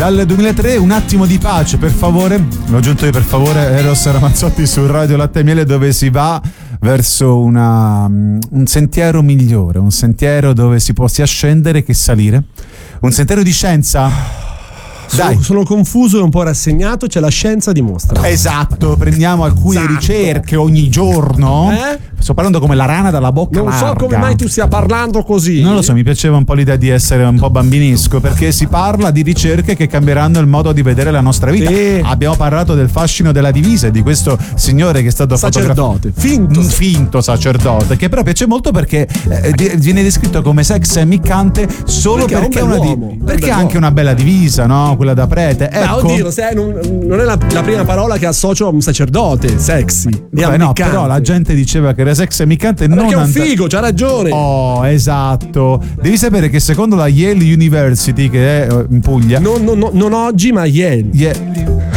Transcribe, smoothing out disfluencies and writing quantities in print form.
Dal 2003 Un attimo di pace, per favore. L'ho aggiunto io, per favore. Eros Ramazzotti su Radio Latte e Miele, dove si va verso un sentiero migliore, un sentiero dove si può sia scendere che salire, un sentiero di scienza. Dai. Sono confuso e un po' rassegnato, c'è la scienza dimostra. Esatto, prendiamo alcune ricerche ogni giorno. Sto parlando come la rana dalla bocca non larga. so come mai tu stia parlando così. Non lo so, mi piaceva un po' l'idea di essere un po' bambinesco, perché si parla di ricerche che cambieranno il modo di vedere la nostra vita. Sì. Abbiamo parlato del fascino della divisa e di questo signore che è stato sacerdote, finto sacerdote, che però piace molto perché viene descritto come sex ammiccante solo perché è anche una bella divisa, no? Quella da prete. Ecco. Oddio, non è la prima parola che associo a un sacerdote sexy. Beh, no, però la gente diceva che era sex ammiccante. Perché è un figo, c'ha ragione. Oh, esatto. Devi sapere che secondo la Yale University, che è in Puglia, non oggi, ma Yale.